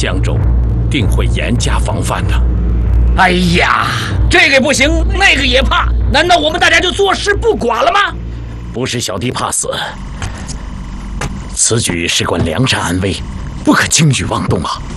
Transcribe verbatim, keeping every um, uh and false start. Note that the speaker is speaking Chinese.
江州定会严加防范的。 哎呀，这个不行，那个也怕，难道我们大家就坐视不管了吗？ 不是小弟怕死，此举事关梁山安危，不可轻举妄动啊！